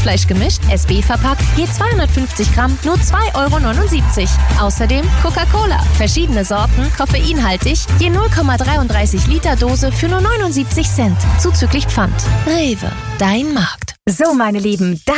Hackfleisch gemischt, SB verpackt, je 250 Gramm, nur 2,79 €. Außerdem Coca-Cola, verschiedene Sorten, koffeinhaltig, je 0,33 Liter Dose für nur 79 Cent, zuzüglich Pfand. Rewe, dein Markt. So, meine Lieben,